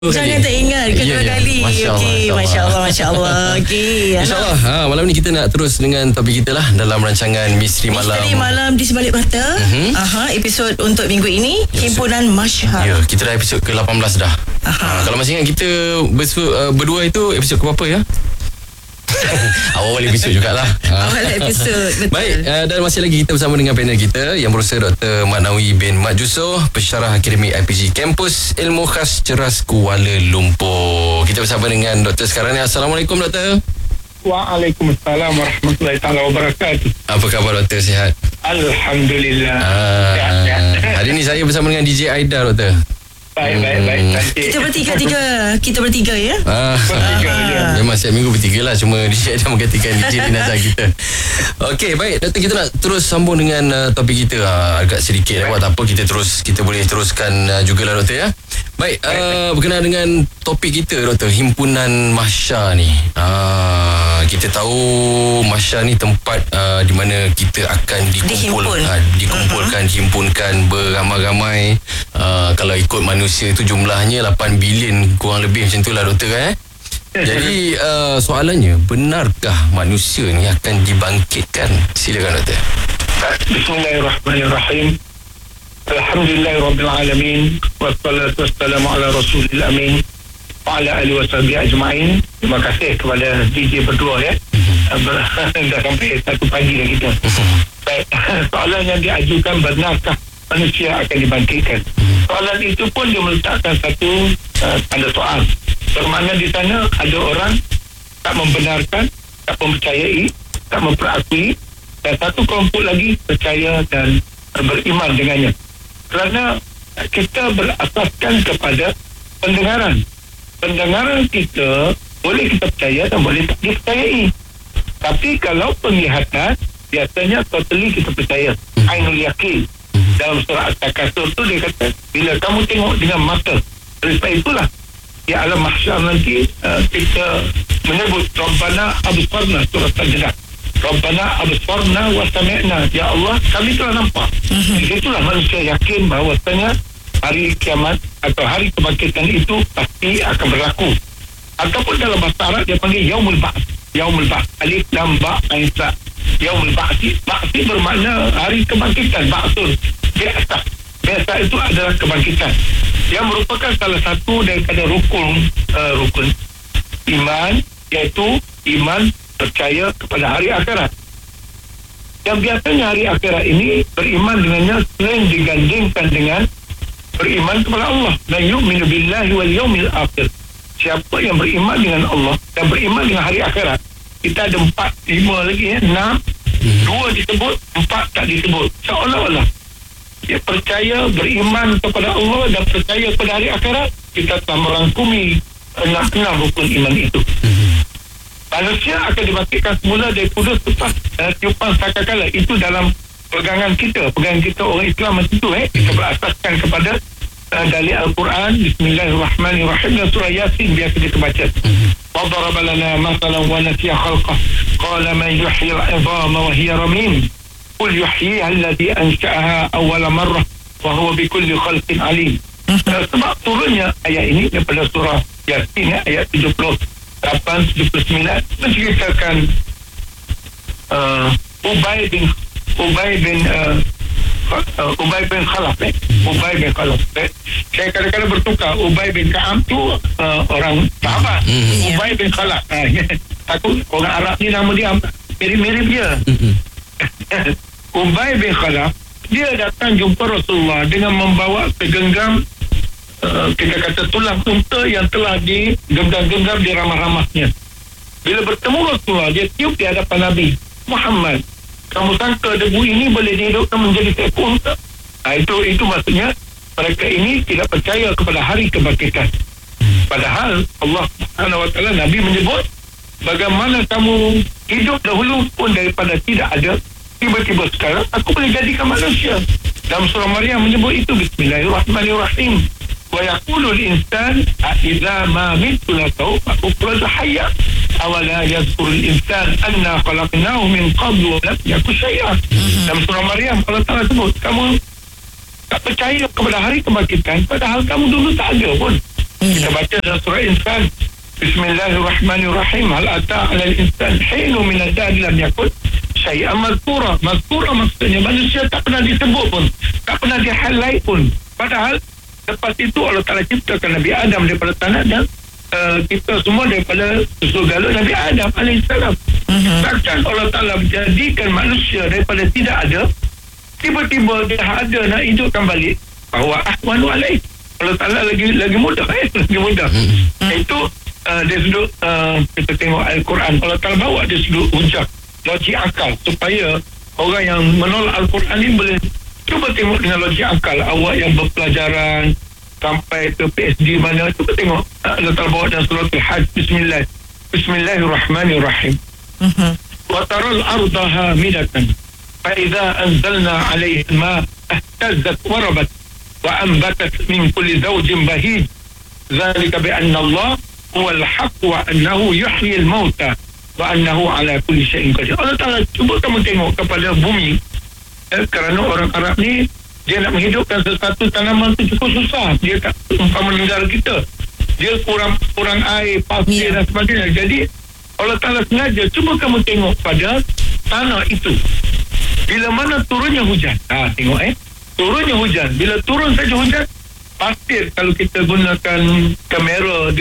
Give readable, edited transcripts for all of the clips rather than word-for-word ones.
Jangan tak ingat kedua kali. Masya Allah. Okey. InsyaAllah malam ni kita nak terus dengan topik kita lah dalam rancangan Misteri Malam. Misteri Malam di Sebalik Mata. Episod untuk minggu ini Himpunan Masyhad. Ya, kita dah episod ke-18 dah. Kalau masih ingat kita berdua itu episod ke berapa ya? Awal episod jugalah. Awal episod, betul. Baik, dan masih lagi kita bersama dengan panel kita yang berusaha Dr. Mat Nawi bin Mat Jusoh, pensyarah akademik IPG Kampus Ilmu Khas Ceras Kuala Lumpur. Kita bersama dengan Dr. sekarang ni. Assalamualaikum Dr. Waalaikumsalam warahmatullahi taala wabarakatuh. Apa khabar Dr? Sihat? Alhamdulillah. Hari ni saya bersama dengan DJ Aida Dr. Baik. Kita bertiga ya. Bertiga je. Memang setiap minggu bertiga lah. Cuma DJ Aida menggantikan DJ di nazar kita. Okey, baik Doktor, kita nak terus sambung dengan topik kita. Agak sedikit lewat, tak apa, kita boleh teruskan jugalah Doktor ya. Baik, berkenaan dengan topik kita Doktor, Himpunan Masyhad ni. Kita tahu Masyhad ni tempat di mana kita akan dikumpulkan, dihimpunkan beramai-ramai. Kalau ikut manusia tu jumlahnya 8 bilion kurang lebih macam itulah Doktor Jadi soalannya, benarkah manusia ni akan dibangkitkan? Silakan Doktor. Bismillahirrahmanirrahim. Alhamdulillahirrabbilalamin. Wassalatu wassalamu ala rasulil amin wa ala alihi wa sahbihi ajma'in. Terima kasih kepada DJ berdua ya. Dah sampai 1 pagi dah kita. Baik, soalan yang diajukan, benarkah manusia akan dibangkitkan? Soalan itu pun dia meletakkan satu tanda soal. Bermakna di sana ada orang tak membenarkan, tak mempercayai, tak memperakui, dan satu kelompok lagi percaya dan beriman dengannya. Kerana kita berasaskan kepada pendengaran. Pendengaran kita boleh kita percaya dan boleh tak dipercayai. Tapi kalau penglihatan, biasanya totally kita percaya. Ainul yakin. Dalam surah At-Takasur tu dia kata, bila kamu tengok dengan mata, oleh sebab itulah di alam mahsyar nanti kita menyebut Rabbana absarna, surah Sajdah. Rabbana absarna wa sami'na. Ya Allah, kami telah nampak. Itulah manusia yakin bahawasanya hari kiamat atau hari kebangkitan itu pasti akan berlaku. Ataupun dalam bahasa Arab dia panggil Yaumul Ba'ts. Yaumul Ba'ts, alif lam ba ain sa. Yaumul Ba'ts bermakna hari kebangkitan. Ba'tsun, biasa itu adalah kebangkitan yang merupakan salah satu daripada rukun iman, iaitu iman percaya kepada hari akhirat. Yang biasanya hari akhirat ini beriman dengannya sering digandingkan dengan beriman kepada Allah. La yu'minu billahi wal yawmil akhir. Siapa yang beriman dengan Allah dan beriman dengan hari akhirat, kita ada 4, 5 lagi 6, 2 disebut, 4 tak disebut. Seolah-olah dia percaya, beriman kepada Allah dan percaya kepada hari akhirat, kita telah merangkumi 6 rukun iman itu. Manusia akan dibangkitkan semula dari kudus lepas tiupan sangkakala. Itu dalam pegangan kita orang Islam macam itu. Kita berasaskan kepada dalil Al-Quran. Bismillahirrahmanirrahim. Dan surah Yasin biasa kita baca. Wa daraba lana mathalan wa nasiya khalqah qala man yuhyi al-'idhama wa hiya ramim qul yuhyiha alladhi ansha'aha awwala marrah wa huwa bikulli khalqin 'alim. Sebab turunnya ayat ini daripada surah Yasin ayat 78-79 menceritakan Ubay bin Khalaf. Saya kadang-kadang bertukar. Ubay bin Ka'ab tu orang sahabat. Ubay bin Khalaf. Takut orang Arab ni nama dia mirip-mirip dia. Ubay bin Khalaf, dia datang jumpa Rasulullah dengan membawa segenggam kita kata tulang unta yang telah digenggam-genggam di ramah-ramahnya. Bila bertemu Rasulullah, dia tiup di hadapan Nabi Muhammad. Kamu sangka debu ini boleh dihidupkan menjadi seekor unta? Itu maksudnya mereka ini tidak percaya kepada hari kebangkitan. Padahal Allah Subhanahu wa taala, Nabi menyebut, bagaimana kamu hidup dahulu pun daripada tidak ada, tiba-tiba sekarang aku boleh jadikan manusia. Dalam surah Maryam menyebut itu. Bismillahirrahmanirrahim. Wa yaqulul insan idza ma mitu la sawfa ukhraju hayya awala yadhkurul insan anna khalaqnahu min qablu wa lam yakun shay'an. Dalam surah Maryam Allah Taala sebut, kamu tak percaya kepada hari kebangkitan padahal kamu dulu tak ada pun. Kita baca dalam surah Insan, Bismillahirrahmanirrahim, hal ata 'alal insan hinun min ad-dahr lam yakun syai'an mazkura. Mazkura maksudnya manusia tak pernah disebut pun, tak pernah di-highlight pun. Padahal lepas itu Allah Ta'ala ciptakan Nabi Adam daripada tanah dan kita semua daripada susu galut Nabi Adam alaihissalam. Takkan Allah Ta'ala menjadikan manusia daripada tidak ada, tiba-tiba dia ada nak hidupkan balik, bahawa ahwanu alaih. Allah Ta'ala lagi mudah, lagi mudah. Itu dari sudut kita tengok Al-Quran, Allah Ta'ala bawa dari sudut hujah, logik akal, supaya orang yang menolak Al-Quran ni boleh cuba tengok dengan logik akal. Awak yang berpelajaran sampai ke PhD mana, cuba tengok Allah Ta'ala bawa dalam surah Al-Hajj, Bismillahirrahmanirrahim. Wa taral arda hamidatan fa idza anzalna 'alayha al-ma ihtazzat wa rabat wa anbatat min kulli zawjin bahij zalika bi anna Allah huwa al-haq wa annahu yuhyi al-mauta wa annahu ala kulli syai'in qadir. Allah Ta'ala cuba kamu tengok kepada bumi, kerana orang Arab ni dia nak menghidupkan sesuatu tanaman tu cukup susah. Dia tak umpama negara kita, dia kurang air, pasir dan sebagainya. Jadi Allah Ta'ala sengaja cuba kamu tengok pada tanah itu, bila mana turunnya hujan. Tengok turunnya hujan, bila turun saja hujan, pasir kalau kita gunakan kamera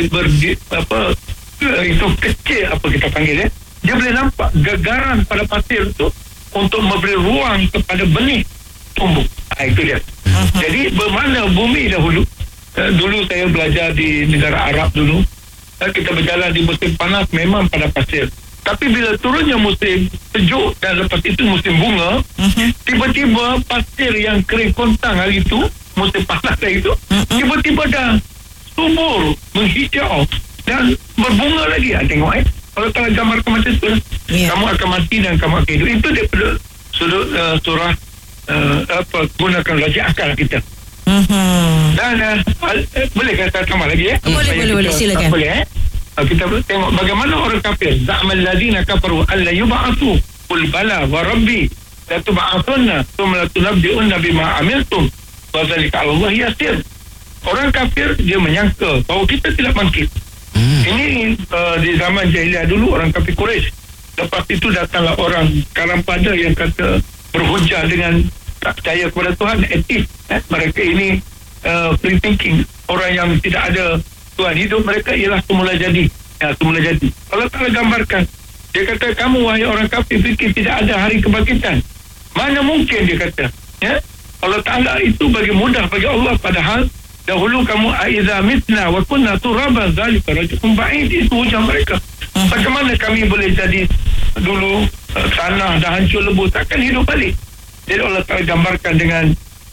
itu kecil, apa kita panggil dia boleh nampak gagaran pada pasir tu untuk memberi ruang kepada benih tumbuh. Itu dia. Jadi bermakna bumi dahulu, dulu saya belajar di negara Arab dulu, kita berjalan di musim panas memang pada pasir, tapi bila turunnya musim sejuk dan lepas itu musim bunga, tiba-tiba pasir yang kering kontang hari itu, musim panas hari itu, tiba-tiba dah subur, menghijau dan berbunga lagi. Tengok kalau Ta'ala gambarkan macam itu, kamu akan mati dan kamu akan hidup. Itu daripada sudut surah gunakan logik akal kita. Dan boleh kata tambah lagi Boleh silakan. Boleh kita tengok bagaimana orang kafir, za'mal ladina kafaru alla yub'atsu qul bala wa rabbi la tub'atsunna thumma la tunabbi'unna bima amiltum wa dzalika 'ala Allah yasir. Orang kafir dia menyangka bahawa kita tidak bangkit. Ini di zaman jahiliah dulu, orang kafir Quraisy. Lepas itu datanglah orang karam pada yang kata berhujah dengan tak percaya kepada Tuhan, ateis. Mereka ini free thinking, orang yang tidak ada Tuhan. Hidup mereka ialah semula jadi. Semula jadi. Allah Ta'ala gambarkan, dia kata, kamu wahai orang kafir fikir tidak ada hari kebangkitan. Mana mungkin, dia kata. Allah Ta'ala itu bagi mudah bagi Allah, padahal dahulu kamu aiza mitna wa kunna turaban zalika rajulun ba'id. Itu hujah mereka. Bagaimana kami boleh jadi dulu tanah dah hancur lebur, takkan hidup balik. Jadi Allah Ta'ala gambarkan dengan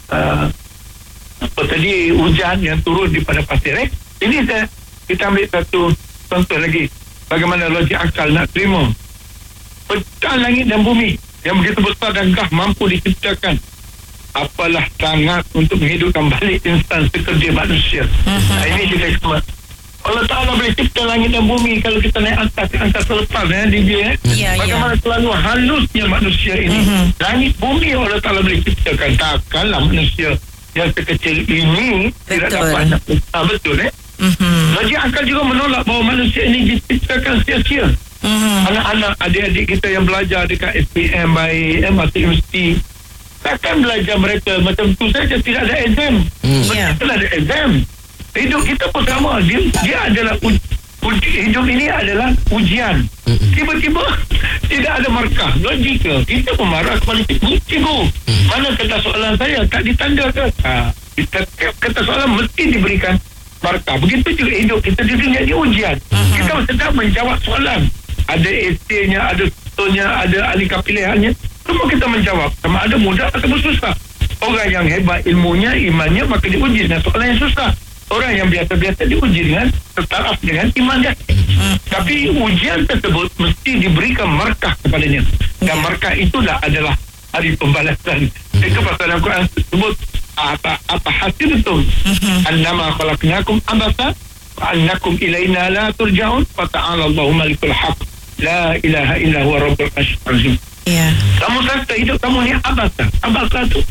hujan yang turun di pada pasir. Ini kita ambil satu contoh lagi, bagaimana logik akal nak terima pecahan langit dan bumi yang begitu besar dan gah mampu diciptakan. Apalah sangat untuk menghidupkan balik insan sekerja manusia. Ini kita semua. Allah Ta'ala boleh cipta langit dan bumi. Kalau kita naik angkat selepas DJ, bagaimana selalu halusnya manusia ini. Langit bumi Allah Ta'ala boleh ciptakan. Takkanlah manusia yang sekecil ini tidak dapat nak betul. Logik akal juga menolak bahawa manusia ini diciptakan sia-sia. Anak-anak, adik-adik kita yang belajar dekat SPM baik, masih mesti takkan belajar mereka macam tu saja, tidak ada exam. Tidak ada exam. Hidup kita pun sama. Dia adalah hidup ini adalah ujian. Tiba-tiba tidak ada markah, logika. Kita pun marah kepada cikgu. Mana kata soalan saya tak ditandakan? Kata soalan mesti diberikan markah. Begitu juga hidup kita di dunia ini ujian. Kita sedang menjawab soalan. Ada esainya, ada tutornya, ada alika pilihannya. Semua kita menjawab. Sama ada mudah atau susah. Orang yang hebat ilmunya, imannya, maka diuji dengan soalan yang susah. Orang yang biasa-biasa diuji dengan tertaraf dengan iman dia. Tapi ujian tersebut mesti diberikan markah kepadanya. Dan markah itulah adalah hari pembalasan. Itu pasal Al-Quran sebut apa hasil itu. Annama khalaqnakum abasa wa annakum ilaina la turja'un wa ta'ala Allahu malikul haq la ilaha illa huwa rabbul arsyil azim. Kamu kata hidup kamu ni abasa. Abasa tu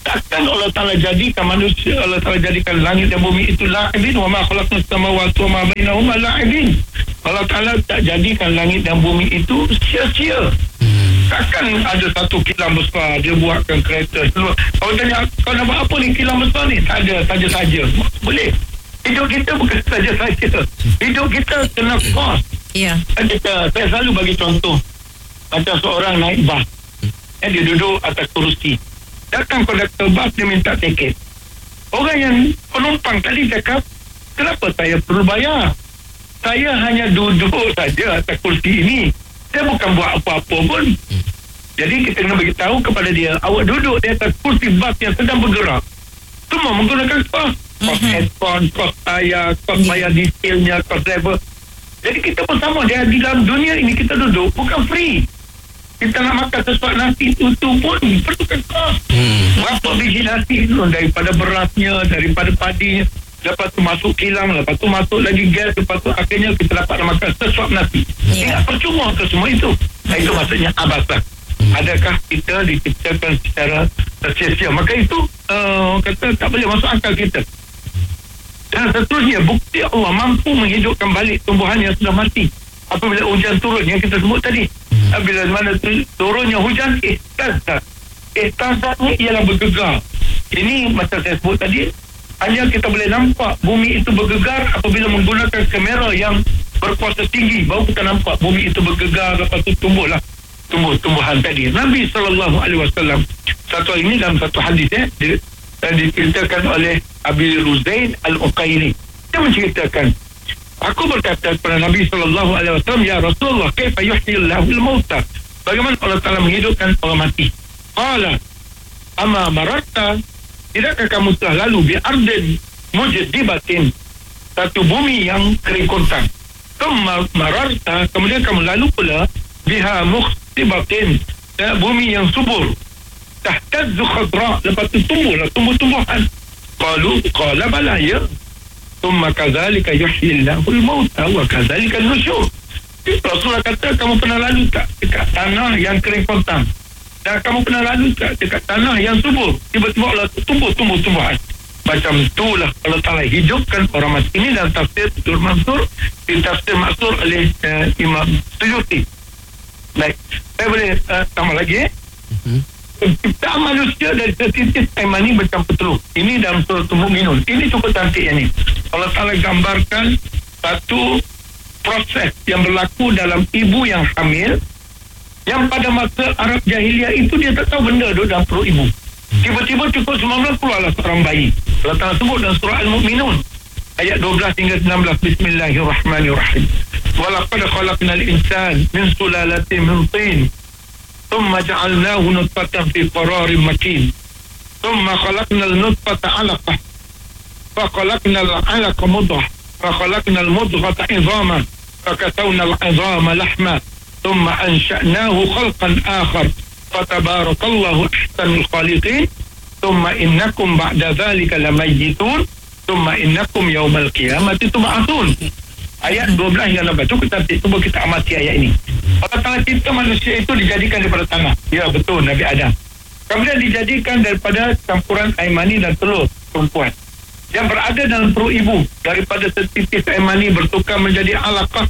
Takkan Allah Ta'ala jadikan manusia, Allah Ta'ala jadikan langit dan bumi itu la'ibin, wa ma khalaqna samawati wa ma bainahuma la'ibin. Allah Ta'ala tak jadikan langit dan bumi itu sia-sia. Takkan ada satu kilang besar dia buatkan kereta semua. Kau tanya, kau nak buat apa ni kilang besar ni? Tak ada, saja-saja. Boleh. Hidup kita bukan saja-saja. Hidup kita kena kos. Ya. Saya selalu bagi contoh. Macam seorang naik bas. Dia duduk atas kerusi. Datang konduktor bas, dia minta tiket. Orang yang penumpang tadi cakap, kenapa saya perlu bayar? Saya hanya duduk saja atas kursi ini. Saya bukan buat apa-apa pun. Jadi kita kena beritahu kepada dia, awak duduk di atas kursi bas yang sedang bergerak. Semua menggunakan kos. Kos headphone, kos tayar, kos bayar detailnya, kos driver. Jadi kita pun sama. Di dalam dunia ini kita duduk, bukan free. Kita nak makan sesuatu nasi itu pun perlukan kos. Berapa biji nasi itu, daripada berasnya, daripada padinya, lepas tu masuk kilang, lepas tu masuk lagi gas, lepas tu akhirnya kita dapat makan sesuatu nasi. Tidak percuma ke semua itu. Itu maksudnya abasah. Adakah kita diciptakan secara sia-sia? Maka itu kata tak boleh masuk akal kita. Dan seterusnya, bukti Allah mampu menghidupkan balik tumbuhan yang sudah mati apabila hujan turun yang kita sebut tadi. Bila mana turunnya hujan, ihtazat ni ialah bergegar. Ini macam saya sebut tadi, hanya kita boleh nampak bumi itu bergegar apabila menggunakan kamera yang berkuasa tinggi. Baru kita nampak bumi itu bergegar, lepas itu tumbuhlah tumbuhan tadi. Nabi SAW satu ini dalam satu hadis diceritakan oleh Abi Ruzain Al-Uqaili. Dia menceritakan, aku berkata kepada Nabi SAW, ya Rasulullah, kaifa yuhyillahu al-mauta? Bagaimana Allah Ta'ala menghidupkan orang mati? Qala, ama mararta, tidakkah kamu telah lalu bi ardin mujdibatin, satu bumi yang kering kontang. Mararta, kemudian kamu lalu pula biha mukhtibatin, bumi yang subur. Tahtazzu khadra, lepas itu tumbuh-tumbuhan. Qala bala ya. Thumma kadzalika yuhyillahu al-mauta wa kadzalika an-nusyur. Rasulullah kata, kamu pernah lalu tak dekat tanah yang kering kontang? Dan kamu pernah lalu tak dekat tanah yang subur? Tiba-tiba Allah tumbuh-tumbuhan. Macam itulah Allah Ta'ala hidupkan orang mati. Ini dalam tafsir Tur Mansur, di tafsir Mansur oleh Imam Suyuti. Baik, saya boleh tambah lagi. Penciptaan manusia dari setitik aimani bercampur telur. Ini dalam surah Al-Mu'minun. Ini cukup cantik ini. Allah Ta'ala gambarkan satu proses yang berlaku dalam ibu yang hamil, yang pada masa Arab Jahiliyah itu dia tak tahu benda duduk dalam perut ibu. Tiba-tiba cukup 19 keluarlah seorang bayi. Allah Ta'ala sebut dalam surah Al-Mu'minun ayat 12 hingga 19. Bismillahirrahmanirrahim. Walaqad khalaqnal insana min sulalatin min tin, ثم جعلناه نطفة في قرار مكين ثم خلقنا النطفة علقة فخلقنا العلقة مضغة فخلقنا المضغة عظاما فكسونا العظام لحما ثم أنشأناه خلقا آخر فتبارك الله أحسن الخالقين ثم إنكم بعد ذلك لميتون ثم إنكم يوم القيامة تبعثون. Ayat 12 yang lepas tu cuba kita amati ayat ini. Allah Ta'ala cipta manusia itu dijadikan daripada tanah. Ya betul, Nabi Adam. Kemudian dijadikan daripada campuran air mani dan telur perempuan yang berada dalam perut ibu. Daripada setitik air mani bertukar menjadi alaqah.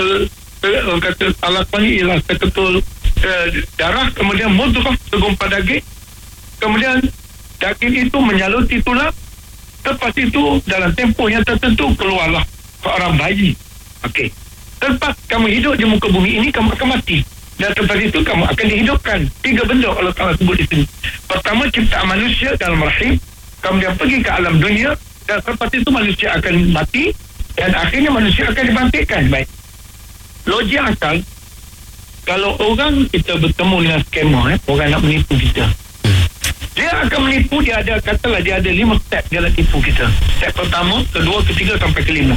Kata alaqah ni ialah seketul darah, kemudian mudghah, segumpal daging. Kemudian daging itu menyaluti tulang. Lepas itu dalam tempoh yang tertentu keluarlah seorang bayi. Okey. Lepas kamu hidup di muka bumi ini, kamu akan mati. Dan lepas itu kamu akan dihidupkan. 3 benda Allah Ta'ala sebut di sini. Pertama, ciptaan manusia dalam rahim. Kemudian pergi ke alam dunia. Dan lepas itu manusia akan mati. Dan akhirnya manusia akan dibangkitkan. Baik. Logik akal, kalau orang kita bertemu dengan skamer, orang nak menipu kita, dia akan menipu. Dia ada, katalah dia ada 5 step dia nak tipu kita. Step pertama, kedua, ketiga sampai kelima.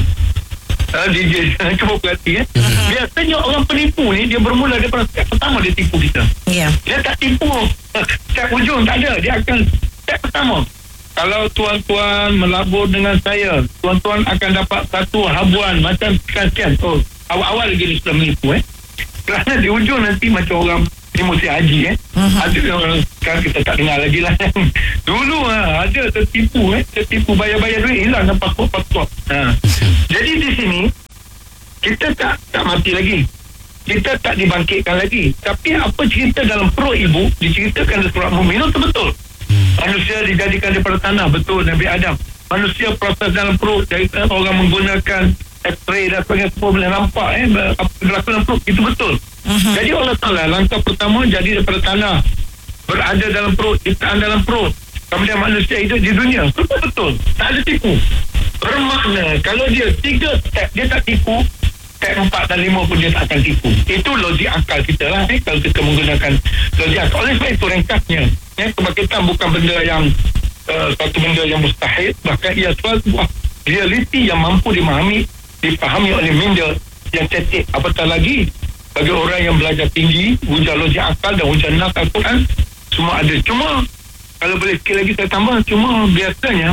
DJ cuba perhati biasanya orang penipu ni dia bermula daripada step pertama, dia tipu kita. Dia tak tipu step ujung, tak ada. Dia akan step pertama, kalau tuan-tuan melabur dengan saya, tuan-tuan akan dapat satu habuan macam sekian. Awal-awal lagi ni sudah menipu kerana di ujung nanti macam orang Ini musim haji ada sekarang kita tak dengar lagi lah. Dulu ada tertipu bayar-bayar duit hilang dan pasport. Jadi di sini kita tak mati lagi, kita tak dibangkitkan lagi. Tapi apa cerita dalam perut ibu diceritakan dalam surah Mukminun itu betul. Manusia dijadikan daripada tanah, betul. Nabi Adam, manusia proses dalam perut dari orang menggunakan X-ray dan sebagainya, semua boleh nampak apa berlaku dalam perut, itu betul. Jadi Allah Ta'ala langkah pertama jadi daripada tanah, berada dalam perut, ciptaan dalam perut, kemudian manusia hidup di dunia. Betul, tak ada tipu. Bermakna kalau dia 3 step dia tak tipu, step 4 dan 5 pun dia tak akan tipu. Itu logik akal kita lah kalau kita menggunakan logik akal. Oleh sebab itu ringkasnya kebangkitan bukan benda yang satu benda yang mustahil, bahkan ia sebuah realiti yang mampu dipahami oleh minda yang cetek. Apatah lagi bagi orang yang belajar tinggi, hujah logik akal dan hujah nas Al-Quran semua ada. Cuma kalau boleh sikit lagi saya tambah, cuma biasanya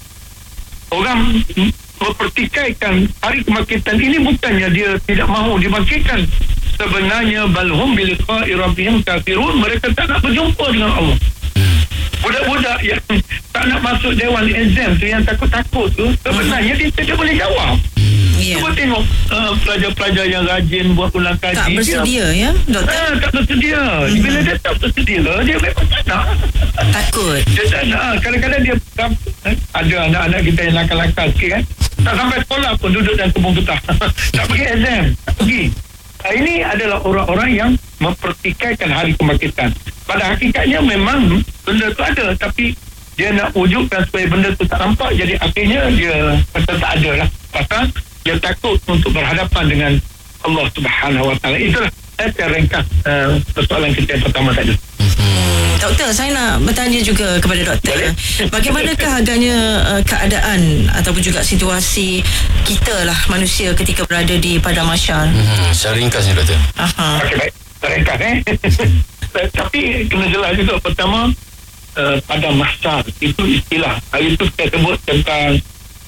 orang mempertikaikan hari kebangkitan ini bukannya dia tidak mahu dibangkitkan. Sebenarnya balhum biliqa'i rabbihim kafirun, mereka tak nak berjumpa dengan Allah. Budak-budak yang tak nak masuk dewan exam tu, yang takut-takut tu, sebenarnya dia tidak boleh jawab. Cuba tengok pelajar-pelajar yang rajin buat ulang kaji, tak bersedia ya doktor. Tak bersedia. Bila dia tak bersedia, dia memang tak nak. Takut. Dia tak nak. Kadang-kadang dia ada anak-anak kita yang nakal-nakal sikit kan, tak sampai sekolah pun duduk dalam kebun getah. Tak pergi exam, tak pergi. Ini adalah orang-orang yang mempertikaikan hari kebangkitan. Pada hakikatnya memang benda tu ada, tapi dia nak wujudkan supaya benda tu tak nampak. Jadi akhirnya dia kata tak ada lah. Pasal dia takut untuk berhadapan dengan Allah Subhanahu Wa Taala. Itulah saya ringkas persoalan kita yang pertama tadi. Doktor, saya nak bertanya juga kepada doktor. Bagaimanakah agaknya keadaan ataupun juga situasi kita lah manusia ketika berada di padang mahsyar? Secara ringkas ni doktor. Okey, baik. Ringkas tapi kena jelas juga. Pertama, padang mahsyar itu istilah. Hari itu kita sebut tentang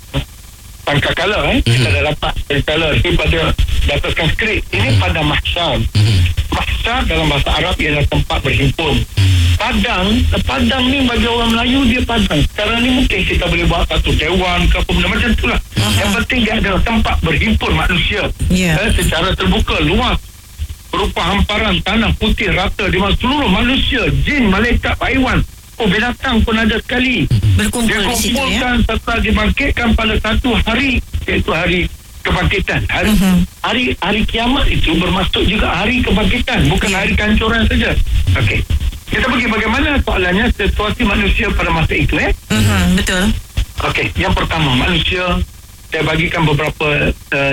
Sangkakala kita dah dapat Sangkakala daripada dapatkan skrip. Ini padang mahsyar. Mahsyar dalam bahasa Arab ialah tempat berhimpun. Padang ni bagi orang Melayu dia padang. Sekarang ni mungkin kita boleh buat satu dewan ke apa benda macam tu lah. Yang penting dia adalah tempat berhimpun manusia secara terbuka, luas, berupa hamparan tanah putih rata di mana seluruh manusia, jin, malaikat, haiwan, binatang pun ada sekali berkumpul di situ ya. Serta dibangkitkan pada satu hari, iaitu hari kebangkitan. Hari kiamat itu bermaksud juga hari kebangkitan, bukan hari kehancuran saja. Okey, kita pergi bagaimana soalannya situasi manusia pada masa itu betul. Okey, yang pertama manusia, saya bagikan beberapa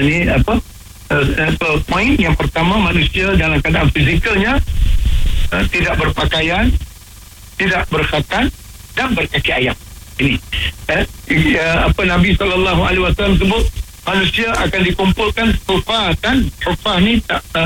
poin. Yang pertama, manusia dalam keadaan fizikalnya tidak berpakaian, tidak berkhatan dan berkaki ayam. Ini Nabi SAW sebut manusia akan dikumpulkan hufatan. Hufah ni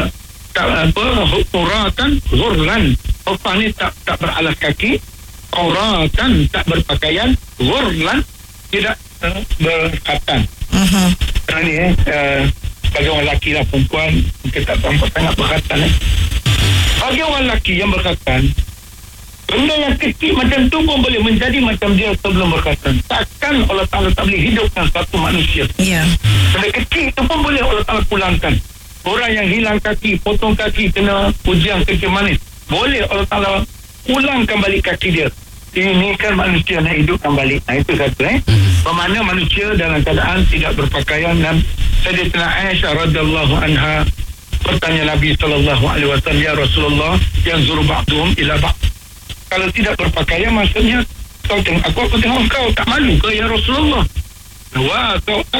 uratan ghurlan. Hufah ni tak beralas kaki, uratan tak berpakaian, ghurlan tidak berkhatan. Ini bagi orang lelaki lah, perempuan kita tak tampak sangat berkhatan. Bagi orang lelaki yang berkhatan, benda yang kecil macam tu pun boleh menjadi macam dia sebelum berkhatan. Takkan Allah Ta'ala tak boleh hidupkan satu manusia. Benda kecil tu pun boleh Allah Ta'ala pulangkan. Orang yang hilang kaki, potong kaki, kena ujian kecil manis, boleh Allah Ta'ala pulangkan balik kaki dia. Ini kan manusia nak hidupkan balik. Itu satu bermakna manusia dalam keadaan tidak berpakaian. Dan Sayyidatina Aisyah radhiyallahu anha bertanya Nabi SAW, ya Rasulullah, yang zuru ba'duhum ila ba'd. Kalau tidak berpakaian maksudnya kau tengok aku tengok kau, tak malu ke ya Rasulullah? Wah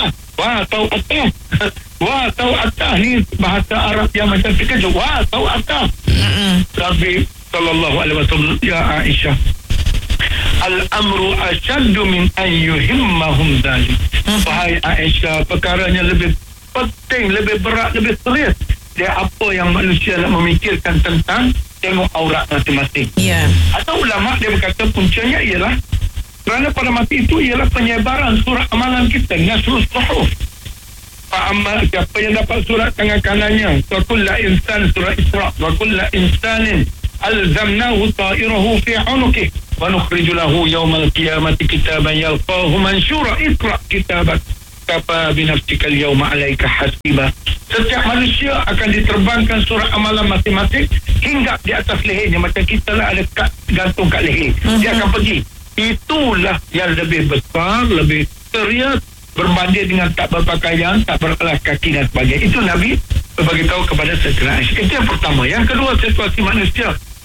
tahu atah ni bahasa Arab yang macam terkejut. Wah tahu atah. Nabi SAW, ya Aisyah, al-amru asyaddu min an yuhimmahum dhalik. Wahai Aisyah, perkaranya lebih penting, lebih berat, lebih serius dia apa yang manusia nak memikirkan tentang tengok aurat masing-masing. Atau ulama dia berkata puncanya ialah kerana pada masa itu ialah penyebaran surat amalan kita, nasrus suhuf. Fa'amal, siapa yang dapat surat tangan kanannya, wa kullu insan surah Isra, wa kullu insanin alzamnahu ta'irahu fi 'unuqihi wa nukhriju lahu yawmal qiyamati kitaban yalqahu manshura iqra kitabak kafa bi nafsika al-yawma 'alaika hasiba. Setiap manusia akan diterbangkan surat amalan masing-masing hingga di atas lehernya, macam kita lah ada kad gantung kat leher. Dia akan pergi. Itulah yang lebih besar, lebih serius berbanding dengan tak berpakaian, tak beralas kaki dan sebagainya. Itu Nabi beritahu kepada Sayyidina Aisyah. Itu yang pertama. Yang kedua, situasi manusia,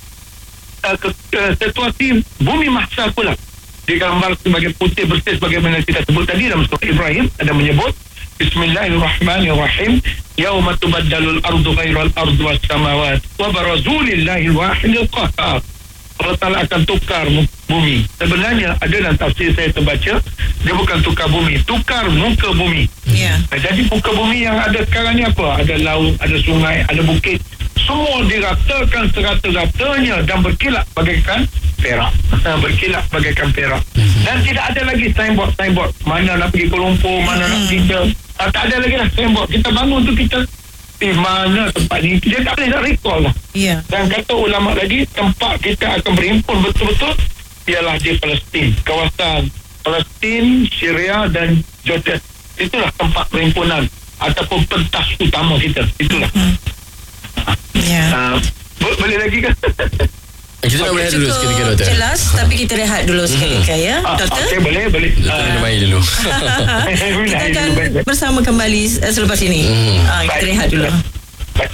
situasi bumi mahsyar pula digambar sebagai putih bersih sebagaimana kita sebut tadi dalam surah Ibrahim. Ada menyebut Bismillahirrahmanirrahim, yauma tubaddalul ardu ghairal ardu was samawat wa barazu lillahil wahidil qahhar. Allah Ta'ala akan tukar bumi. Sebenarnya ada dalam tafsir saya terbaca, dia bukan tukar bumi, tukar muka bumi. Jadi muka bumi yang ada sekarang ni apa? Ada laut, ada sungai, ada bukit, semua diratakan serata-ratanya dan berkilat bagaikan perak. Berkilat bagaikan perak. Dan tidak ada lagi signboard mana nak pergi Kuala Lumpur, mana nak pergi. Tak ada lagi lah signboard. Kita bangun tu kita mana tempat ni, dia tak boleh nak recall lah. Dan kata ulama lagi, tempat kita akan berhimpun betul-betul ialah di Palestin, kawasan Palestin, Syria dan Jordan. Itulah tempat perhimpunan ataupun pentas utama kita. Itulah. Boleh lagi kan? Kita nak berehat dulu seketika, Doktor. Jelas, tapi kita rehat dulu seketika, ya, Doktor. Okey, boleh. Doktor minum air dulu. Kita akan bersama kembali selepas ini. Kita rehat dulu.